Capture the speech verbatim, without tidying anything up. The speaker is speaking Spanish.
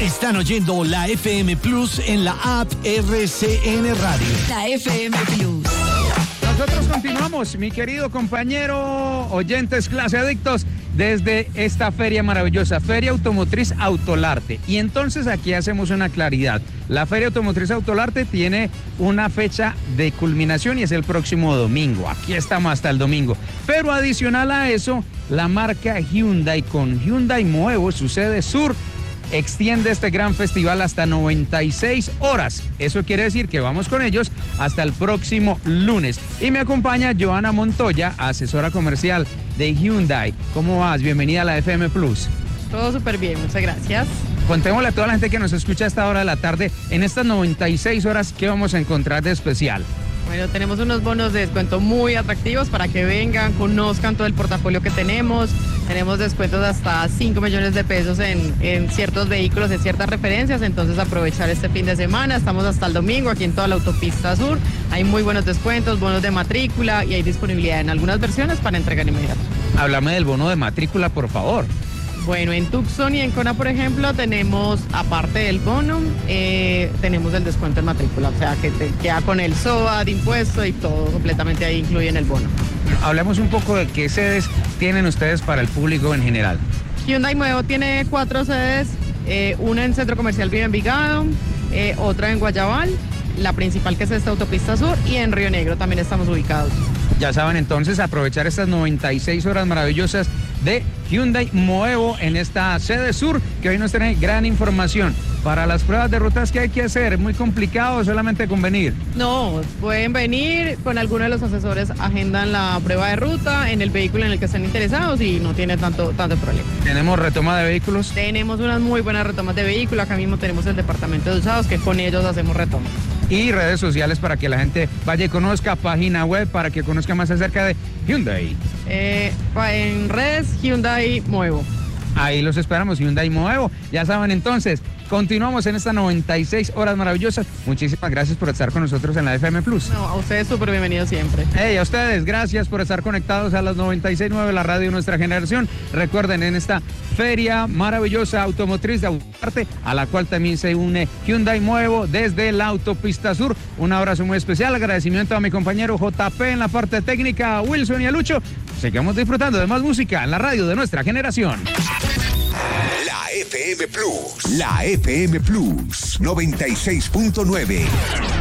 Están oyendo la F M Plus en la app R C N Radio. La F M Plus. Nosotros continuamos, mi querido compañero, oyentes, clase adictos, desde esta feria maravillosa, Feria Automotriz Autolarte. Y entonces aquí hacemos una claridad. La Feria Automotriz Autolarte tiene una fecha de culminación y es el próximo domingo. Aquí estamos hasta el domingo. Pero adicional a eso, la marca Hyundai con Hyundai Moevo, su sede sur, extiende este gran festival hasta noventa y seis horas. Eso quiere decir que vamos con ellos hasta el próximo lunes. Y me acompaña Joana Montoya, asesora comercial de Hyundai. ¿Cómo vas? Bienvenida a la F M Plus. Todo súper bien, muchas gracias. Contémosle a toda la gente que nos escucha a esta hora de la tarde, en estas noventa y seis horas, ¿qué vamos a encontrar de especial? Bueno, tenemos unos bonos de descuento muy atractivos para que vengan, conozcan todo el portafolio que tenemos. Tenemos descuentos de hasta cinco millones de pesos en, en ciertos vehículos, en ciertas referencias, entonces aprovechar este fin de semana. Estamos hasta el domingo aquí en toda la autopista sur. Hay muy buenos descuentos, bonos de matrícula y hay disponibilidad en algunas versiones para entregar inmediato. Háblame del bono de matrícula, por favor. Bueno, en Tucson y en Kona, por ejemplo, tenemos, aparte del bono, eh, tenemos el descuento en matrícula, o sea, que te queda con el S O A, de impuesto y todo completamente ahí incluye en el bono. Hablemos un poco de qué sedes tienen ustedes para el público en general. Hyundai Nuevo tiene cuatro sedes, eh, una en Centro Comercial Viva Envigado, eh, otra en Guayabal, la principal que es esta autopista sur, y en Río Negro también estamos ubicados. Ya saben entonces aprovechar estas noventa y seis horas maravillosas de Hyundai Moevo en esta sede sur, que hoy nos tiene gran información. Para las pruebas de rutas, ¿qué hay que hacer? ¿Es muy complicado o solamente con venir? No, pueden venir, con alguno de los asesores agendan la prueba de ruta en el vehículo en el que estén interesados y no tiene tanto, tanto problema. ¿Tenemos retoma de vehículos? Tenemos unas muy buenas retomas de vehículos, acá mismo tenemos el departamento de usados que con ellos hacemos retoma. Y redes sociales para que la gente vaya y conozca, página web para que conozca más acerca de Hyundai. Eh, en redes, Hyundai Moevo. Ahí los esperamos, Hyundai Moevo. Ya saben entonces, continuamos en estas noventa y seis horas maravillosas. Muchísimas gracias por estar con nosotros en la F M Plus. No, a ustedes súper bienvenidos siempre. Hey, a ustedes, gracias por estar conectados a las noventa y seis punto nueve, la radio de nuestra generación. Recuerden, en esta feria maravillosa automotriz de Autolarte, a la cual también se une Hyundai Moevo desde la autopista sur. Un abrazo muy especial, agradecimiento a mi compañero J P en la parte técnica, a Wilson y a Lucho. Sigamos disfrutando de más música en la radio de nuestra generación. La F M Plus, la F M Plus noventa y seis punto nueve.